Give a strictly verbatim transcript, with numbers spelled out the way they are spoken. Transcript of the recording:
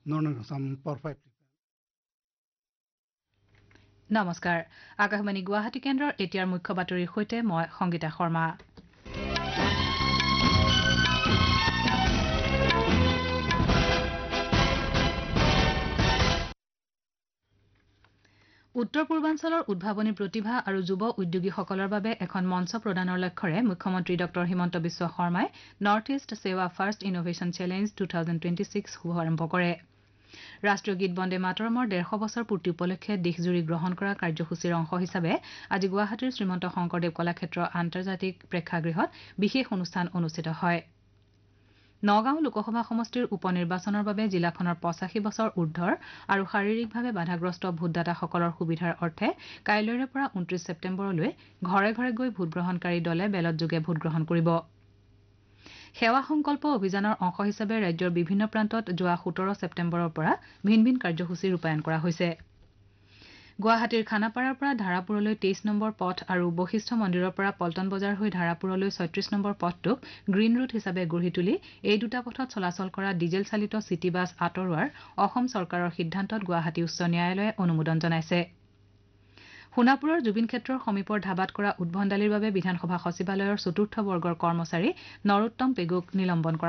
No, no, no, some perfectly. নমস্কাৰ আকাশবাণী গুৱাহাটী কেন্দ্ৰৰ এতিয়াৰ মুখ্য বাতৰিৰ সৈতে মই সংগীতা শৰ্মা উত্তৰ পূৰ্বাঞ্চলৰ উদ্ভাৱনী প্ৰতিভা আৰু যুৱ উদ্যোগীসকলৰ বাবে এখন মঞ্চ প্ৰদানৰ লক্ষ্যৰে মুখ্যমন্ত্ৰী ডক্টৰ হিমন্ত বিশ্ব শৰ্মাই নৰ্থ ইষ্ট সেৱা ফাৰ্ষ্ট ইনোভেশ্যন চেলেঞ্জ দুই হাজাৰ ছাব্বিছ শুভাৰম্ভ কৰে ৰাষ্ট্ৰীয় গীত বন্দে মাতৰমৰ ডেৰশ বছৰ পূৰ্তি উপলক্ষে দেশজুৰি গ্ৰহণ কৰা কাৰ্যসূচীৰ অংশ হিচাপে আজি গুৱাহাটীৰ শ্ৰীমন্ত শংকৰদেৱ কলাক্ষেত্ৰ আন্তৰ্জাতিক প্ৰেক্ষাগৃহত বিশেষ অনুষ্ঠান অনুষ্ঠিত হয় নগাঁও লোকসভা সমষ্টিৰ উপ নিৰ্বাচনৰ বাবে জিলাখনৰ পঁচাশী বছৰ ঊৰ্ধৰ আৰু শাৰীৰিকভাৱে বাধাগ্ৰস্ত ভোটদাতাসকলৰ সুবিধাৰ অৰ্থে কাইলৈৰে পৰা ঊনত্ৰিশ ছেপ্টেম্বৰলৈ ঘৰে ঘৰে গৈ ভোটগ্ৰহণকাৰী দলে বেলটযোগে ভোটগ্ৰহণ কৰিব সেৱা সংকল্প অভিযানৰ অংশ হিচাপে ৰাজ্যৰ বিভিন্ন প্ৰান্তত যোৱা সোতৰ ছেপ্টেম্বৰৰ পৰা ভিন ভিন কাৰ্যসূচী ৰূপায়ণ কৰা হৈছে গুৱাহাটীৰ খানাপাৰাৰ পৰা ধাৰাপুৰলৈ তেইছ নম্বৰ পথ আৰু বশিষ্ঠ মন্দিৰৰ পৰা পল্টন বজাৰ হৈ ধাৰাপুৰলৈ ছয়ত্ৰিশ নম্বৰ পথটোক গ্ৰীণ ৰুট হিচাপে গঢ়ি তুলি এই দুটা পথত চলাচল কৰা ডিজেল চালিত চিটি বাছ আঁতৰোৱাৰ অসম চৰকাৰৰ সিদ্ধান্তত গুৱাহাটী উচ্চ ন্যায়ালয়ে অনুমোদন জনাইছে সোণাপুৰৰ জুবিন ক্ষেত্ৰৰ সমীপৰ ধাবাত কৰা উদ্ভণ্ডালিৰ বাবে বিধানসভা সচিবালয়ৰ চতুৰ্থ বৰ্গৰ কৰ্মচাৰী নৰোত্তম পেগুক নিলম্বন কৰা